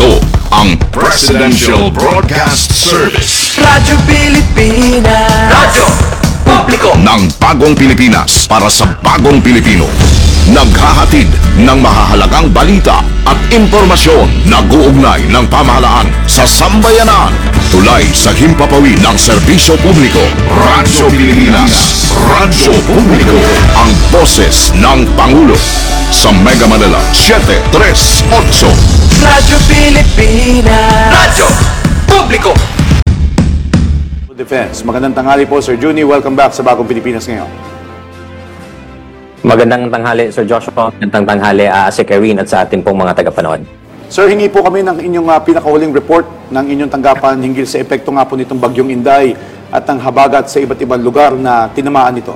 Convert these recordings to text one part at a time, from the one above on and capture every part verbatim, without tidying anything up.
Ito ang Presidential Broadcast Service. Radyo Pilipinas. Radyo Publiko ng bagong Pilipinas para sa bagong Pilipino. Naghahatid ng mahahalagang balita at impormasyon na guugnay ng pamahalaan sa sambayanan. Tulay sa himpapawid ng serbisyo publiko. Radyo Pilipinas. Radyo Publiko. Ang boses ng Pangulo. Sa Mega Manila, seven three eight. Radyo Pilipinas. Radyo Publiko. Defense. Magandang tanghali po, Sir Juni. Welcome back sa Bagong Pilipinas ngayon. Magandang tanghali, Sir Joshua. Magandang tanghali, uh, si Karine at sa ating pong mga tagapanood. Sir, hingi po kami ng inyong uh, pinakahuling report ng inyong tanggapan hinggil sa epekto nga po nitong Bagyong Inday at ang habagat sa iba't ibang lugar na tinamaan nito.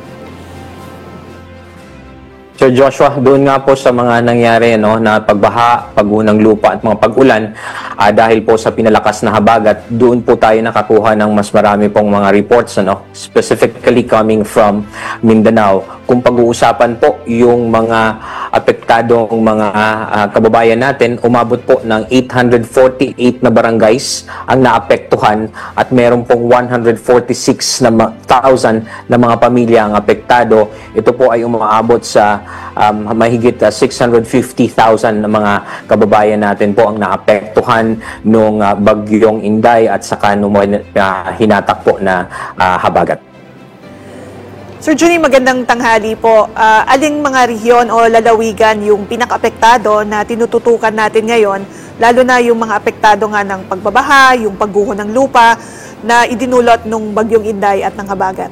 Sir Joshua, doon nga po sa mga nangyari no, na pagbaha, paggunang lupa at mga pag-ulan, uh, dahil po sa pinalakas na habagat, doon po tayo nakakuha ng mas marami pong mga reports, ano, specifically coming from Mindanao. Kung pag-uusapan po yung mga apektadong mga uh, kababayan natin, umabot po ng eight hundred forty-eight na barangays ang naapektuhan at meron pong one hundred forty-six thousand na mga pamilya ang apektado. Ito po ay umaabot sa um, mahigit uh, six hundred fifty thousand na mga kababayan natin po ang naapektuhan nung uh, Bagyong Inday at saka nung uh, hinatak po na uh, habagat. Sir Juni, magandang tanghali po. Uh, aling mga rehiyon o lalawigan yung pinaka-apektado na tinututukan natin ngayon, lalo na yung mga apektado nga ng pagbabaha, yung pagguho ng lupa na idinulot ng Bagyong Inday at ng habagat?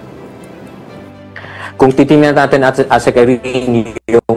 Kung titingnan natin at as a Karine, yung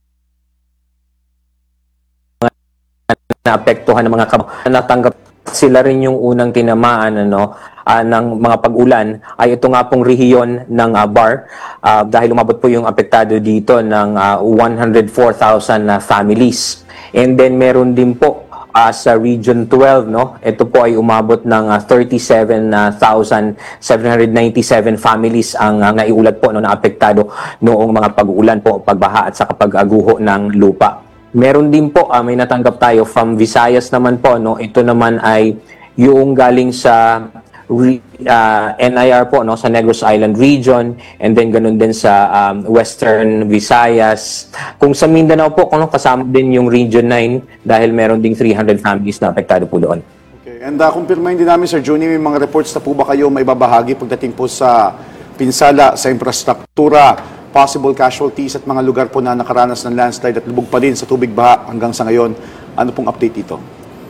naapektuhan ng mga kababayan, natanggap sila rin yung unang tinamaan ano, uh, ng mga pag-ulan ay ito nga pong rehiyon ng uh, Bar uh, dahil umabot po yung apektado dito ng uh, one hundred four thousand uh, families. And then meron din po uh, sa Region twelve, no? Ito po ay umabot ng uh, thirty-seven thousand seven hundred ninety-seven families ang uh, naiulat po no, na apektado noong mga pag-ulan po, pagbaha at sa pag-aguho ng lupa. Meron din po, uh, may natanggap tayo from Visayas naman po, no? Ito naman ay yung galing sa uh, N I R po, no? Sa Negros Island region, and then ganun din sa um, Western Visayas. Kung sa Mindanao po, no, kasama din yung Region nine dahil meron ding three hundred families na apektado po doon. Okay. And uh, kumpirmahin din namin, Sir Juni, may mga reports na po ba kayo may babahagi pagdating po sa pinsala, sa infrastruktura, possible casualties at mga lugar po na nakaranas ng landslide at lubog pa din sa tubig baha hanggang sa ngayon? Ano pong update dito?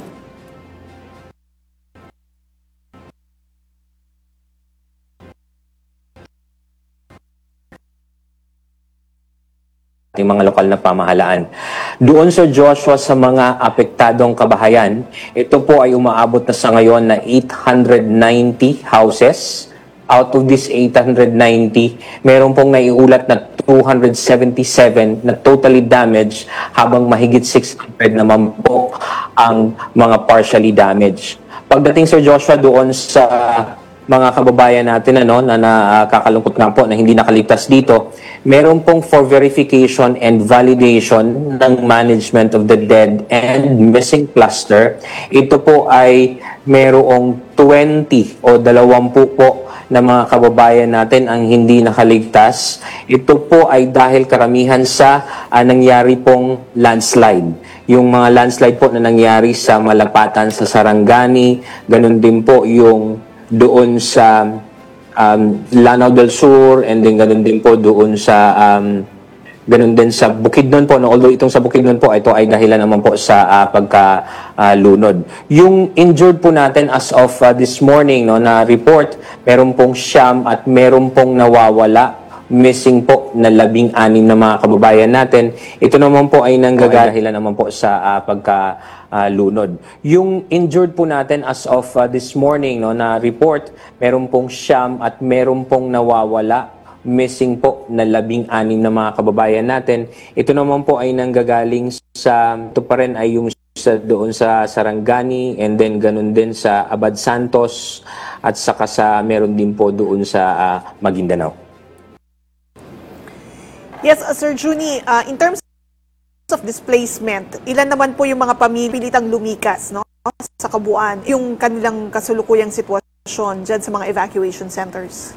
Ating mga lokal na pamahalaan. Doon sa Joshua sa mga apektadong kabahayan, ito po ay umaabot na sa ngayon na eight hundred ninety houses. Out of this eight hundred ninety, meron pong naiulat na two hundred seventy-seven na totally damaged habang mahigit six hundred naman po ang mga partially damaged. Pagdating Sir Joshua doon sa mga kababayan natin ano, na nakakalungkot nga po na hindi nakaligtas dito, meron pong for verification and validation ng management of the dead and missing cluster. Ito po ay merong twenty o twenty po na mga kababayan natin ang hindi nakaligtas. Ito po ay dahil karamihan sa uh, nangyari pong landslide. Yung mga landslide po na nangyari sa Malapatan sa Sarangani, ganun din po yung doon sa um, Lanao del Sur, and then ganun din po doon sa um, ganun din sa Bukidnon po, no? Although itong sa Bukidnon po, ito ay dahilan naman po sa uh, pagkalunod. Uh, yung injured po natin as of uh, this morning, no, na report, meron pong siyam at meron pong nawawala, missing po na labing anim na mga kababayan natin. Ito naman po ay nanggagahilan naman po sa uh, pagkalunod. Yung injured po natin as of uh, this morning, no, na report, meron pong siyam at meron pong nawawala, missing po na labing anim na mga kababayan natin. Ito naman po ay nanggagaling sa, ito pa rin ay yung sa, doon sa Sarangani, and then ganun din sa Abad Santos, at saka sa meron din po doon sa uh, Maguindanao. Yes, uh, Sir Juni, uh, in terms of displacement, ilan naman po yung mga pamilitang lumikas, no? Sa kabuuan, yung kanilang kasulukuyang sitwasyon dyan sa mga evacuation centers?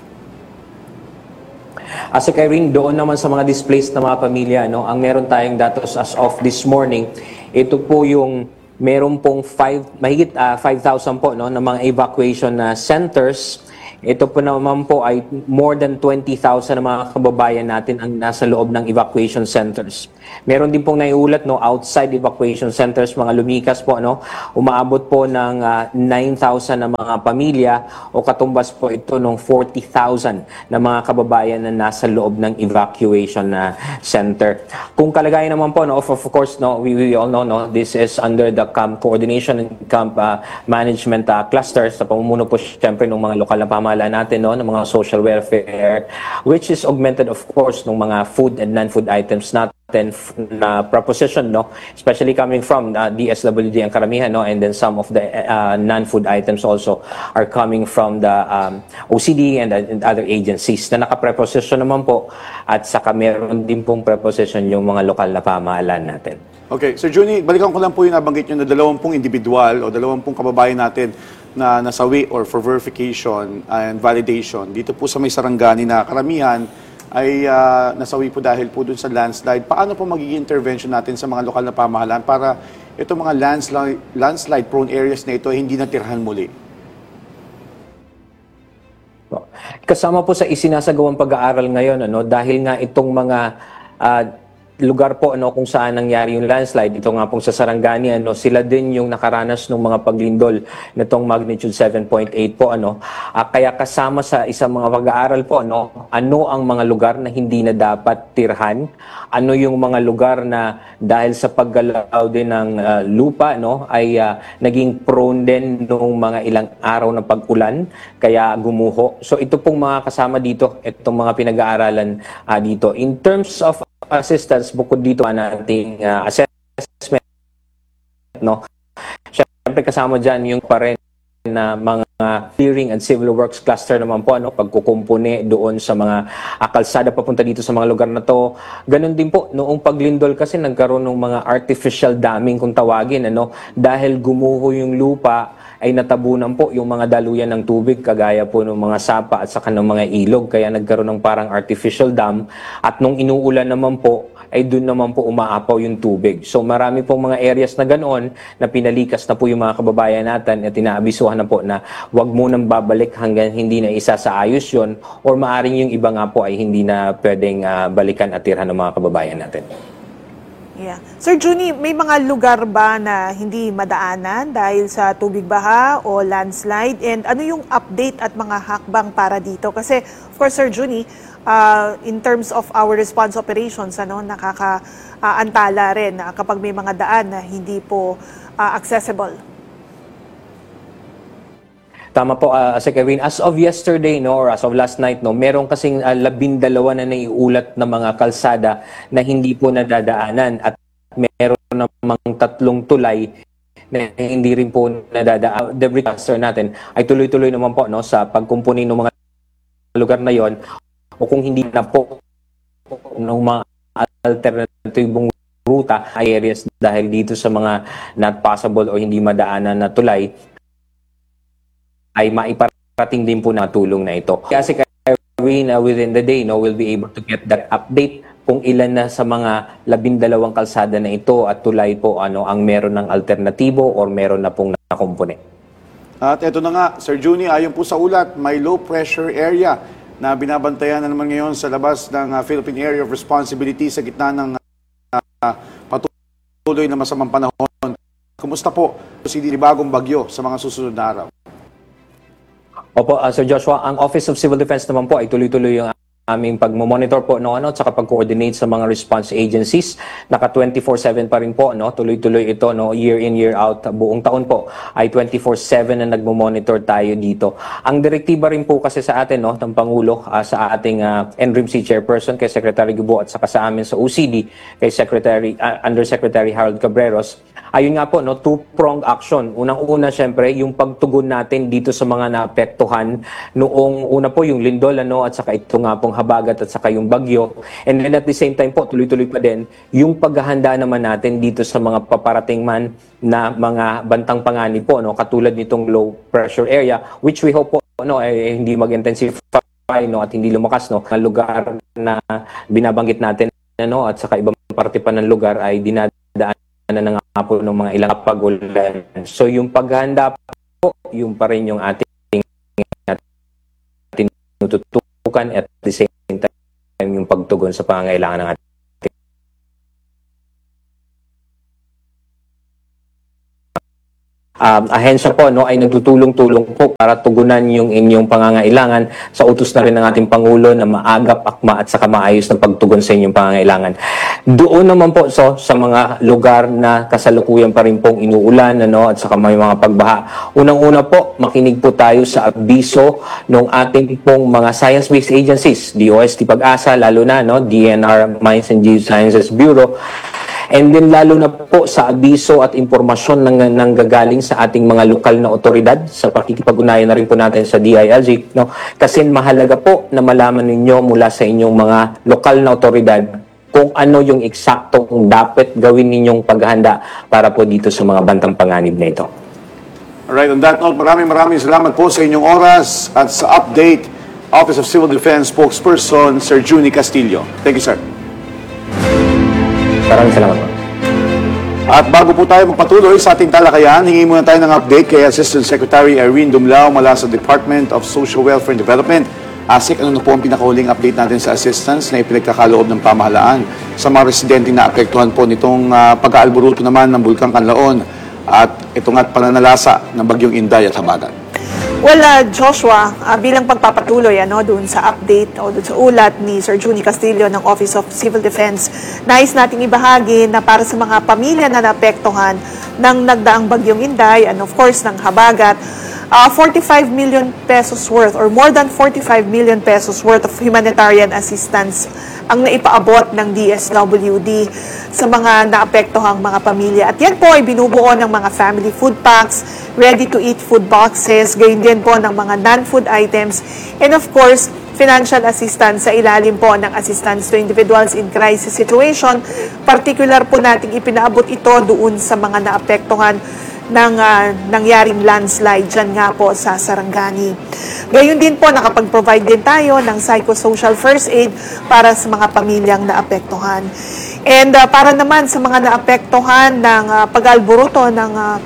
As a Irene, doon naman sa mga displaced na mga pamilya, no, ang meron tayong datos as of this morning, ito po yung meron pong five, mahigit uh, five thousand po no, na mga evacuation na centers. Ito po naman po ay more than twenty thousand na mga kababayan natin ang nasa loob ng evacuation centers. Meron din pong naiulat no, outside evacuation centers, mga lumikas po, no, umaabot po ng uh, nine thousand na mga pamilya o katumbas po ito ng forty thousand na mga kababayan na nasa loob ng evacuation na center. Kung kalagayan naman po, no, of, of course, no, we, we all know, no, this is under the camp coordination and camp uh, management uh, cluster sa pamumuno po siyempre ng mga lokal na pamahalaan natin, no, ng mga social welfare, which is augmented of course ng mga food and non-food items natin na proposition, no, especially coming from uh, D S W D ang karamihan, no, and then some of the uh, non-food items also are coming from the um, O C D and, uh, and other agencies na naka-preposition naman po, at saka meron din pong preposition yung mga lokal na pamahalaan natin. Okay, Sir Juni, balikan ko lang po yung nabanggit nyo na dalawampung individual o dalawampung kababayan natin na nasawi or for verification and validation dito po sa may Sarangani na karamihan ay uh, nasawi po dahil po dun sa landslide. Paano po magiging intervention natin sa mga lokal na pamahalaan para itong mga landslide, landslide prone areas na ito hindi natirhan muli? Kasama po sa isinasagawang pag-aaral ngayon, ano, dahil nga itong mga uh, lugar po, ano, kung saan nangyari yung landslide, ito nga pong sa Sarangani, ano, sila din yung nakaranas ng mga paglindol nitong magnitude seven point eight po, ano. Uh, kaya kasama sa isang mga pag-aaral po, ano, ano ang mga lugar na hindi na dapat tirhan, ano yung mga lugar na dahil sa paggalaw din ng uh, lupa, no, ay uh, naging prone din nung mga ilang araw ng pag-ulan, kaya gumuho. So ito pong mga kasama dito, itong mga pinag-aaralan uh, dito. In terms of assistance, bukod dito ang ating uh, assessment, no, syempre kasama dyan yung pa rin na mga clearing and civil works cluster naman po, ano, pagkukumpune doon sa mga uh, kalsada papunta dito sa mga lugar na to. Ganon din po, noong paglindol kasi nagkaroon ng mga artificial damming kung tawagin, ano, dahil gumuho yung lupa, ay natabunan po yung mga daluyan ng tubig kagaya po ng mga sapa at saka ng mga ilog, kaya nagkaroon ng parang artificial dam, at nung inuulan naman po ay doon naman po umaapaw yung tubig. So marami pong mga areas na ganoon na pinalikas na po yung mga kababayan natin at inaabisuhan na po na wag munang babalik hanggang hindi na isa sa ayos yun, or maaring yung iba nga po ay hindi na pwedeng uh, balikan at tirhan ng mga kababayan natin. Yeah. Sir Juni, may mga lugar ba na hindi madaanan dahil sa tubig baha o landslide? And ano yung update at mga hakbang para dito? Kasi, of course, Sir Juni, uh, in terms of our response operations, ano, nakakaantala rin na kapag may mga daan na hindi po uh, accessible. Tama po, uh, Secretary. As of yesterday, no, or as of last night, no, meron kasing uh, labindalawa na naiulat na mga kalsada na hindi po nadadaanan, at meron namang tatlong tulay na hindi rin po nadadaan. The cluster natin ay tuloy-tuloy naman po, no, sa pagkumpuni ng mga lugar na yon, o kung hindi na po ng mga alternatibong ruta ay areas dahil dito sa mga not possible o hindi madaanan na tulay, ay maiparating din po na tulong na ito. Kasi Irene, uh, within the day, no, we'll be able to get that update kung ilan na sa mga labindalawang kalsada na ito at tulay po, ano, ang meron ng alternatibo or meron na pong nakumpune. At ito na nga, Sir Juni, ayon po sa ulat, may low pressure area na binabantayan na naman ngayon sa labas ng uh, Philippine Area of Responsibility sa gitna ng uh, patuloy na masamang panahon. Kumusta po si bagong bagyo sa mga susunod na araw? Opo, uh, Sir Joshua, ang Office of Civil Defense naman po ay tuloy-tuloy yung aming pagmomonitor po, no, ano, at saka pag-coordinate sa mga response agencies. Naka twenty-four seven pa rin po, no, tuloy-tuloy ito, no, year in, year out, buong taon po ay twenty-four seven na nagmo-monitor tayo dito. Ang direktiba rin po kasi sa atin, no, ng Pangulo, uh, sa ating uh, N R I M C Chairperson kay Secretary Gubo at saka sa amin sa O C D kay Secretary uh, Undersecretary Harold Cabreros, ayun nga po, no, two-pronged action. Unang-una, syempre, yung pagtugon natin dito sa mga naapektuhan noong una po yung lindol, ano, at saka ito nga pong habagat at saka yung bagyo. And then at the same time po, tuloy-tuloy pa din yung paghahanda naman natin dito sa mga paparating man na mga bantang panganib po, no, katulad nitong low pressure area, which we hope po, no, eh, hindi mag-intensify, no, at hindi lumakas, no, ang lugar na binabanggit natin, ano, at saka ibang parte pa ng lugar ay dinadaan na nga po ng mga ilang pagulan. So yung paghahanda po, yung pa rin yung ating tinututukan at the same time yung pagtugon sa pangangailangan ng ating Um, ahensya po, no, ay nagtutulong-tulong po para tugunan yung inyong pangangailangan sa utos na rin ng ating Pangulo na maagap, akma at saka maayos na pagtugon sa inyong pangangailangan. Doon naman po so, sa mga lugar na kasalukuyan pa rin pong inuulan, ano, at saka may mga pagbaha. Unang-una po, makinig po tayo sa abiso ng ating pong mga science-based agencies, D O S T Pag-asa, lalo na, no, D N R, Mines and Geosciences Bureau. And then lalo na po sa abiso at impormasyon ng nanggagaling sa ating mga lokal na otoridad sa pakikipag-ugnayan na rin po natin sa D I L G, no? Kasi mahalaga po na malaman ninyo mula sa inyong mga lokal na otoridad kung ano yung eksaktong dapat gawin ninyong paghahanda para po dito sa mga bantang panganib na ito. Alright, on that note, maraming maraming salamat po sa inyong oras at sa update, Office of Civil Defense Spokesperson, Sir Juni Castillo. Thank you, sir. Maraming salamat po. At bago po tayo magpatuloy sa ating talakayan, hingi muna tayo ng update kay Assistant Secretary Irene Dumlao mula sa Department of Social Welfare and Development. Asik, ano na po ang pinakahuling update natin sa assistance na ipinagkakaloob ng pamahalaan sa mga residente na apektuhan po nitong uh, pag-aalburuto naman ng Bulkang Kanlaon at ito nga't pananalasa ng Bagyong Inday at Habagat. Well, uh, Joshua, uh, bilang pagpapatuloy ano, doon sa update o doon sa ulat ni Sir Juni Castillo ng Office of Civil Defense, nais nating ibahagi na para sa mga pamilya na naapektuhan ng nagdaang Bagyong Inday and of course ng Habagat, uh, forty-five million pesos worth or more than forty-five million pesos worth of humanitarian assistance ang naipaabot ng D S W D sa mga naapektuhang mga pamilya. At yan po ay binubuo ng mga family food packs, ready-to-eat food boxes, gayon din po ng mga non-food items, and of course, financial assistance sa ilalim po ng assistance to individuals in crisis situation. Particular po nating ipinaabot ito doon sa mga naapektuhan ng uh, nangyaring landslide dyan nga po sa Sarangani. Gayon din po, nakapag-provide din tayo ng psychosocial first aid para sa mga pamilyang naapektuhan. And uh, para naman sa mga naapektuhan ng uh, pag-alburuto ng uh,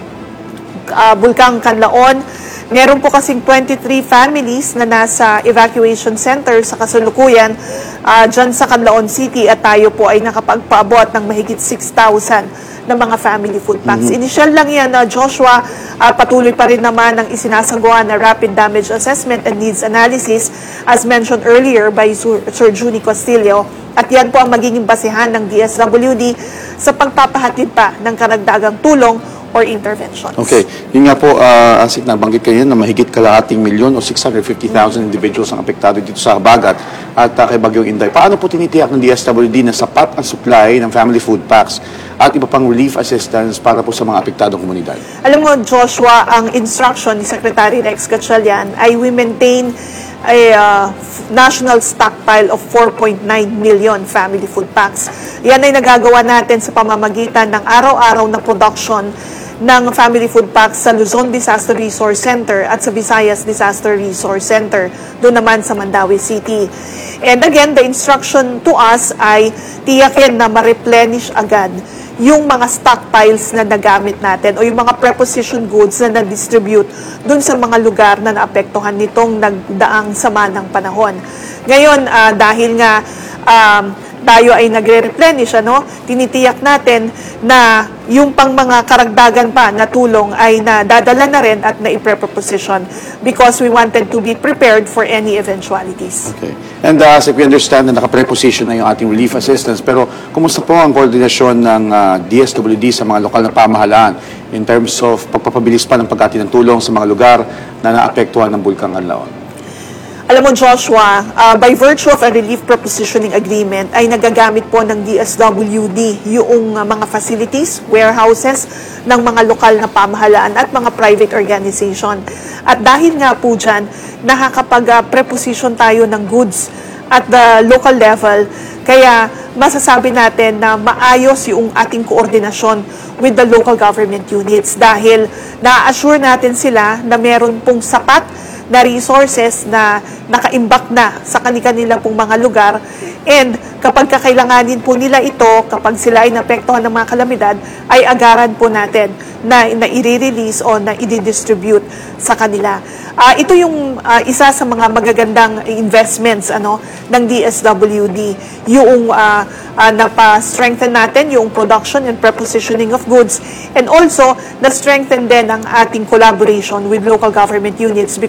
uh, Bulkang Kanlaon, meron po kasing twenty-three families na nasa evacuation center sa kasalukuyan uh, dyan sa Canlaon City at tayo po ay nakapagpaabot ng mahigit six thousand ng mga family food packs. Mm-hmm. Initial lang yan, uh, Joshua, uh, patuloy pa rin naman ang isinasagawa na rapid damage assessment and needs analysis as mentioned earlier by Sir, Sir Juni Castillo. At yan po ang magiging basehan ng D S W D sa pagpapahatid pa ng karagdagang tulong or interventions. Okay. Yun nga po, uh, Asik, nabanggit kayo na mahigit kalahating milyon o six hundred fifty thousand individuals ang apektado dito sa Habagat at uh, kay Bagyong Inday. Paano po tinitiyak ng D S W D na sapat ang supply ng family food packs at iba pang relief assistance para po sa mga apektadong komunidad? Alam mo, Joshua, ang instruction ni Secretary Rex Gatchalian ay we maintain a uh, national stockpile of four point nine million family food packs. Yan ay nagagawa natin sa pamamagitan ng araw-araw na production ng family food packs sa Luzon Disaster Resource Center at sa Visayas Disaster Resource Center, doon naman sa Mandawi City. And again, the instruction to us ay tiyakin na ma-replenish agad yung mga stockpiles na nagamit natin o yung mga preposition goods na na-distribute doon sa mga lugar na naapektuhan nitong nagdaang sama ng panahon. Ngayon, uh, dahil nga um, tayo ay nagre-replenish, ano, tinitiyak natin na yung pang mga karagdagan pa na tulong ay nadadala na rin at na-i-preposition because we wanted to be prepared for any eventualities. Okay. And uh, as we understand na naka-preposition na yung ating relief assistance, pero kumusta po ang koordinasyon ng uh, D S W D sa mga lokal na pamahalaan in terms of pagpapabilis pa ng pagkati ng tulong sa mga lugar na naapektuhan ng Bulkang Kanlaon? Alam mo Joshua, uh, by virtue of a relief propositioning agreement ay nagagamit po ng D S W D yung uh, mga facilities, warehouses ng mga lokal na pamahalaan at mga private organization. At dahil nga po dyan, nakakapag-preposition tayo ng goods at the local level, kaya masasabi natin na maayos yung ating koordinasyon with the local government units dahil na-assure natin sila na meron pong sapat na resources na nakaimbak na sa kanilang pong mga lugar, and kapag kakailanganin po nila ito, kapag sila ay naapektuhan ng mga kalamidad, ay agaran po natin na, na i-release o na i-distribute sa kanila. Uh, ito yung uh, isa sa mga magagandang investments ano ng D S W D, yung uh, uh, napa-strengthen natin yung production and prepositioning of goods, and also na-strengthen din ang ating collaboration with local government units